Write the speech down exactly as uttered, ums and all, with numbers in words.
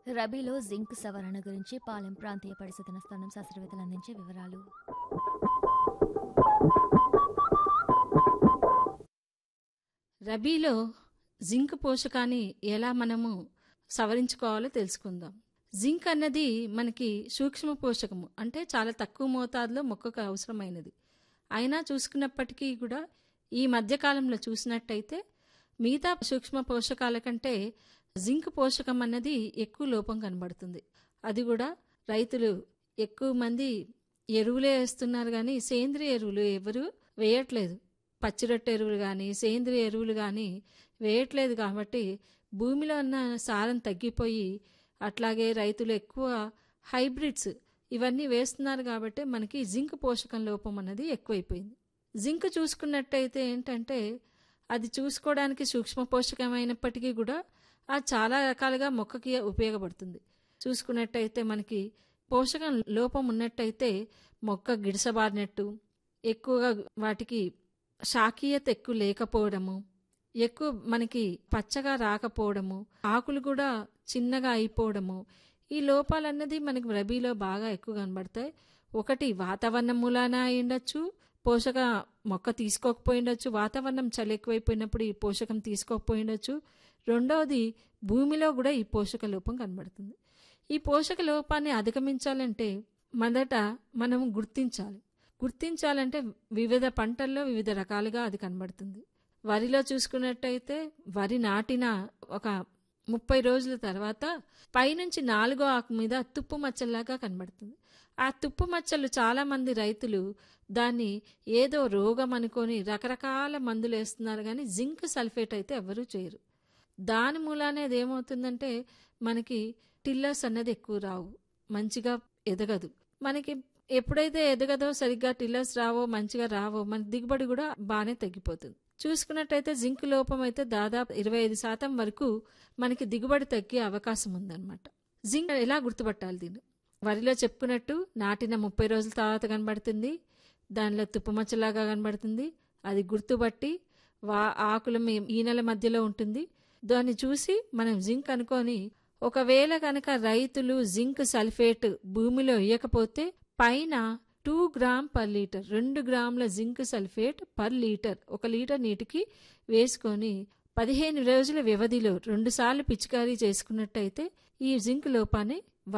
రబీలో జింక్ సవరణ గురించి పాలెం ప్రాంతీయ పరిశోధన స్థానం శాస్త్రవేత్తలు అందించే వివరాలు. రబీలో జింక్ పోషకాన్ని ఎలా మనము సవరించుకోవాలో తెలుసుకుందాం. జింక్ అన్నది మనకి సూక్ష్మ పోషకము, అంటే చాలా తక్కువ మోతాదులో మొక్కకు అవసరమైనది. అయినా చూసుకున్నప్పటికీ కూడా ఈ మధ్యకాలంలో చూసినట్టయితే మిగతా సూక్ష్మ పోషకాల కంటే జింక్ పోషకం అన్నది ఎక్కువ లోపం కనబడుతుంది. అది కూడా రైతులు ఎక్కువ మంది ఎరువులే వేస్తున్నారు, కానీ సేంద్రియ ఎరువులు ఎవరు వేయట్లేదు. పచ్చిరొట్టె ఎరువులు కానీ సేంద్రియ ఎరువులు కానీ వేయట్లేదు. కాబట్టి భూమిలో ఉన్న సారం తగ్గిపోయి అట్లాగే రైతులు ఎక్కువ హైబ్రిడ్స్ ఇవన్నీ వేస్తున్నారు. కాబట్టి మనకి జింక్ పోషకం లోపం అన్నది ఎక్కువైపోయింది. జింక్ చూసుకున్నట్టయితే ఏంటంటే అది చూసుకోవడానికి సూక్ష్మ పోషకమైనప్పటికీ కూడా అది చాలా రకాలుగా మొక్కకి ఉపయోగపడుతుంది. చూసుకున్నట్టయితే మనకి పోషకం లోపం ఉన్నట్టయితే మొక్క గిడసబారినట్టు, ఎక్కువగా వాటికి శాఖీయత ఎక్కువ లేకపోవడము, ఎక్కువ మనకి పచ్చగా రాకపోవడము, ఆకులు కూడా చిన్నగా అయిపోవడము, ఈ లోపాలన్నది మనకి రబీలో బాగా ఎక్కువ కనబడతాయి. ఒకటి వాతావరణం మూలాన అయి ఉండొచ్చు, పోషక మొక్క తీసుకోకపోయి ఉండొచ్చు, వాతావరణం చలి ఎక్కువైపోయినప్పుడు ఈ పోషకం తీసుకోకపోయి ఉండొచ్చు. రెండవది భూమిలో కూడా ఈ పోషక లోపం కనబడుతుంది. ఈ పోషక లోపాన్ని అధిగమించాలంటే మొదట మనం గుర్తించాలి. గుర్తించాలంటే వివిధ పంటల్లో వివిధ రకాలుగా అది కనబడుతుంది. వరిలో చూసుకున్నట్టయితే వరి నాటిన ఒక ముప్పై రోజుల తర్వాత పైనుంచి నాలుగో ఆకు మీద తుప్పు మచ్చల్లాగా కనబడుతుంది. ఆ తుప్పు మచ్చలు చాలా మంది రైతులు దాన్ని ఏదో రోగం అనుకొని రకరకాల మందులు వేస్తున్నారు, కానీ జింక్ సల్ఫేట్ అయితే ఎవరూ చేయరు. దాని మూలానే ఏమవుతుందంటే మనకి టిల్లర్స్ అన్నది ఎక్కువ రావు, మంచిగా ఎదగదు. మనకి ఎప్పుడైతే ఎదగదో సరిగ్గా టిల్లర్స్ రావో మంచిగా రావో మన దిగుబడి కూడా బాగానే తగ్గిపోతుంది. చూసుకున్నట్టయితే జింక్ లోపం అయితే దాదాపు ఇరవై ఐదు శాతం వరకు మనకి దిగుబడి తగ్గే అవకాశం ఉందన్నమాట. జింక్ ఎలా గుర్తుపట్టాలి దీన్ని? వరిలో చెప్పుకున్నట్టు నాటిన ముప్పై రోజుల తర్వాత కనబడుతుంది, దానిలో తుప్పుమచ్చలాగా కనబడుతుంది. అది గుర్తుపట్టి వా ఆకుల ఈనెల మధ్యలో ఉంటుంది. దాన్ని చూసి మనం జింక్ అనుకొని, ఒకవేళ కనుక రైతులు జింక్ సల్ఫేట్ భూమిలో ఇయ్యకపోతే పైన టూ గ్రామ్ పర్ లీటర్ రెండు గ్రాముల జింక్ సల్ఫేట్ పర్ లీటర్ ఒక లీటర్ నీటికి వేసుకొని పదిహేను రోజుల వ్యవధిలో రెండు సార్లు పిచికారీ చేసుకున్నట్టయితే ఈ జింక్ లోపాన్ని